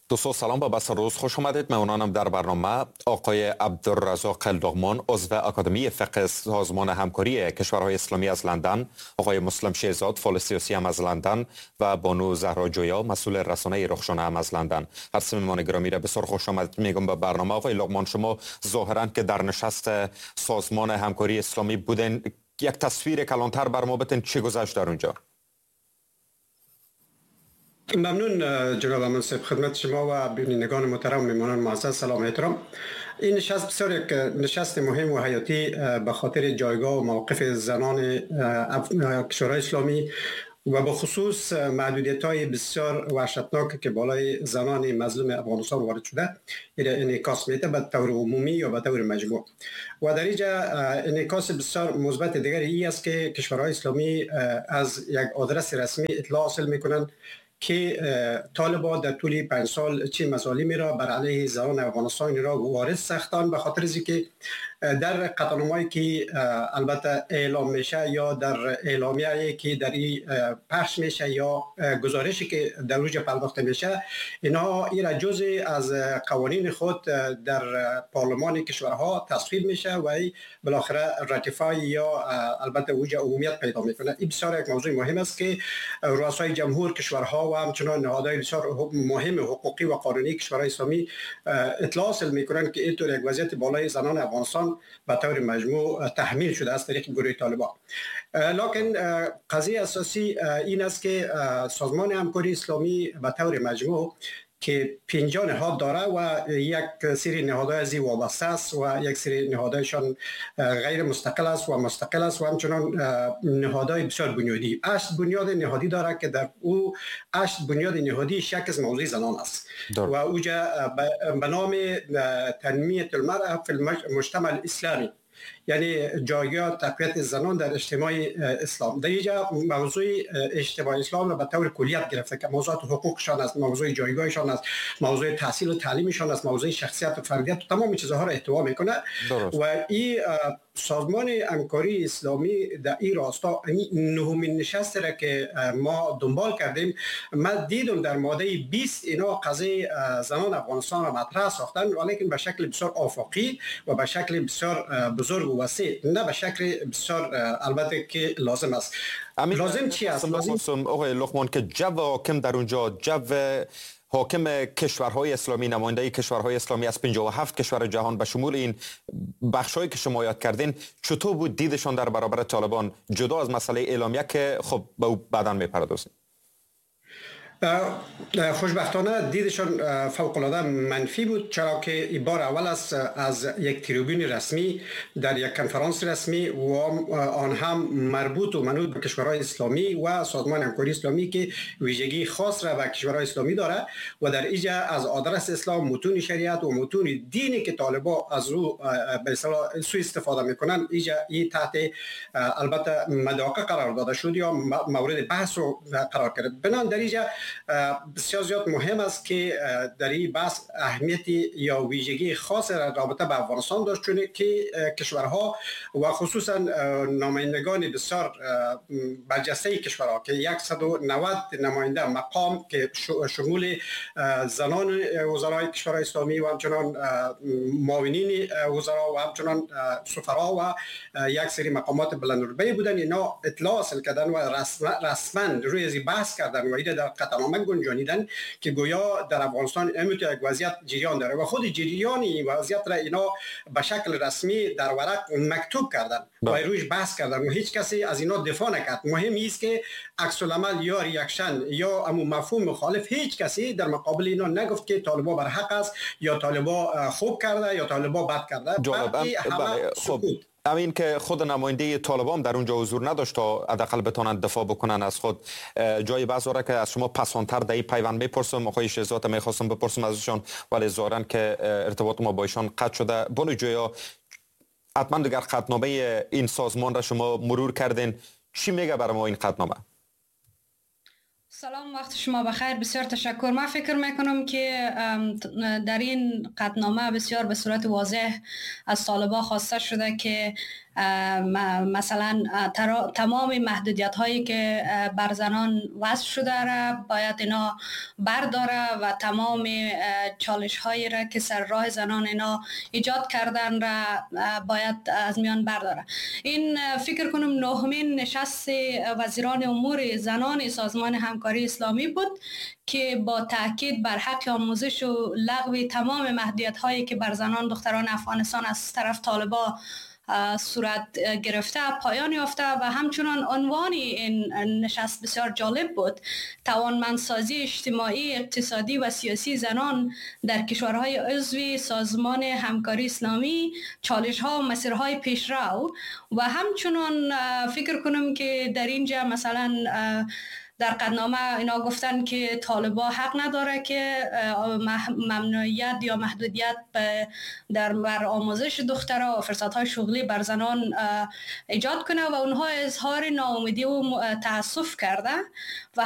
دوستان سلام و بس روز خوش آمدید. مهمانم در برنامه آقای عبدالرزاق لقمان، عضو اکادمی فقه سازمان همکاری کشورهای اسلامی از لندن، آقای مسلم شهزاد، فعال سیاسی هم از لندن و بانو زهرا جویا، مسئول رسانه رخشانه هم از لندن. هر سه مهمان گرامی را بسیار خوش آمدید میگم به برنامه. آقای لقمان، شما ظاهرا که در نشست سازمان همکاری اسلامی بودن، یک تصویر کلانتر بر ما بتین چی گذشت در اونجا؟ ممنون جناب منصف، خدمت شما و بینندگان محترم میمانان معزز سلام احترام. این نشست بسیار یک نشست مهم و حیاتی به خاطر جایگاه و موقف زنان کشورهای اسلامی و به خصوص محدودیت‌های بسیار وحشتناک که بالای زنان مظلوم افغانستان وارد شده انعکاس میده به طور عمومی یا به طور مجموع. و در اینجا انعکاس بسیار مثبت دیگری این است که کشورهای اسلامی از یک آدرس رسمی اطلاع حاصل میکنند که طالبان در طول 5 سال چه مظالمی را بر علیه زنان افغانستان را وارد ساختند، به خاطر اینکه در قطعنامه‌ای که البته اعلام میشه یا در اعلامیه‌ای که در این پخش میشه یا گزارشی که در روز پرداخته میشه، اینا را جزء از قوانین خود در پارلمان کشورها تصویب میشه و بالاخره راتیفای یا البته وجه عمومیت پیدا میکنه. این بسیار یک موضوع مهم است که رؤسای جمهور کشورها و همچنان نهادهای بسیار مهم حقوقی و قانونی کشورهای اسلامی اطلاع حاصل میکنند که اینطور یک وضعیت بالای زنان افغانستان به طور مجموع تحمیل شده است طریق گروه طالبان. لکن قضیه اساسی این است که سازمان همکاری اسلامی به طور مجموع که 50 نهاد داره و یک سری نهادهای از این وابسته است و یک سری نهادهایشان غیر مستقل است و مستقل است و همچنان نهادهای بسیار بنیادی. 8 بنیاد نهادی داره که در او 8 بنیاد نهادی شک از موضوع زنان است و اوجا به نام تنمیه المرأة فی المجتمع الاسلامی، یعنی جایگاه تقویت زنان در اجتماع اسلام. در اینجا موضوع اجتماع اسلام را به طور کلیت گرفته که موضوعات حقوقشان است، موضوع جایگاهشان است، موضوع تحصیل و تعلیمشان است، موضوع شخصیت و فردیت و تمام چیزها را احتوا میکنه. و این سازمان همکاری اسلامی در این راستا نهمین نشست را که ما دنبال کردیم، ما دیدم در ماده 20 اینا قضیه زنان افغانستان را مطرح ساختن، ولیکن به شکل بسیار آفاقی و به شکل بسیار بزرگ و وسیع، نه به شکل بسیار البته که لازم است. لازم چی است؟ لازم آقای لقمان که جو حاکم در اونجا، جو حاکم کشورهای اسلامی، نماینده کشورهای اسلامی از 57 کشور جهان به شمول این بخشایی که شما یاد کردین، چطور بود دیدشان در برابر طالبان، جدا از مسئله اعلامیه که خب به او بعداً میپردازیم؟ خوشبختانه دیدشان فوق العاده منفی بود، چرا که این بار اول است از یک تریبون رسمی در یک کنفرانس رسمی و آن هم مربوط و منوط به کشورهای اسلامی و سازمان همکاری اسلامی که ویژگی خاص را به کشورهای اسلامی داره و در اینجا از آدرس اسلام، متون شریعت و متون دینی که طالبان از او به اصطلاح سوء استفاده میکنن، اینجا این تحت البته مداقه قرار داده شد یا مورد بحث رو قرار گرفت. بنابراین در اینجا بسیار زیاد مهم است که در این بحث اهمیتی یا ویژگی خاص رابطه به افغانستان داشت، چون که کشورها و خصوصا نمایندگان بسیار برجسته کشورها که 190 نماینده مقام که شمول زنان وزرای کشورهای اسلامی و همچنان معاونین وزرا و همچنان سفرا و یک سری مقامات بلندرتبه بودن، اینا اطلاع حاصل کردن و رسما روی از بحث کردن و اینا در قطعنامه گنجانیدن که گویا در افغانستان امروز یک وضعیت جریان داره و خود جریان این وضعیت را اینا به شکل رسمی در ورق مکتوب کردن و روش بحث کردن و هیچ کسی از اینا دفاع نکرد. مهم است که عکس العمل یا ریاکشن یا مفهوم مخالف هیچ کسی در مقابل اینا نگفت که طالبان بر حق است یا طالبان خوب کرده یا طالبان بد کرده. خب همین که خود نماینده طالبان در اونجا حضور نداشت تا حداقل بتونن دفاع بکنن از خود. جای بعضی را که از شما پسانتر در این پیوند میپرسم، آقای شهزاد میخواستم بپرسم ازشان ولی ظاهرا که ارتباط ما با ایشان قطع شده. بانو جویا، حتما دیگر قطعنامه این سازمان را شما مرور کردین، چی میگه برای ما این قطعنامه؟ سلام، وقت شما بخیر. بسیار تشکر. من فکر میکنم که در این قطعنامه بسیار به صورت واضح از طالبان خواسته شده که مثلا تمام محدودیت هایی که بر زنان وضع شده را باید اینا برداره و تمام چالش هایی را که سر راه زنان اینا ایجاد کردن را باید از میان برداره. این فکر کنم نهمین نشست وزیران امور زنان سازمان همکاری اسلامی بود که با تاکید بر حق آموزش و لغو تمام محدودیت هایی که بر زنان دختران افغانستان از طرف طالبان صورت گرفته پایان یافته و همچنان عنوان این نشست بسیار جالب بود: توانمندسازی اجتماعی، اقتصادی و سیاسی زنان در کشورهای عضو سازمان همکاری اسلامی، چالش‌ها و مسیرهای پیشرو. و همچنان فکر کنم که در اینجا مثلا در قطعنامه اینا گفتن که طالبان حق نداره که ممنوعیت یا محدودیت بر آموزش دخترها و فرصت‌های شغلی بر زنان ایجاد کنه و اونها اظهار ناامیدی و تأسف کرده و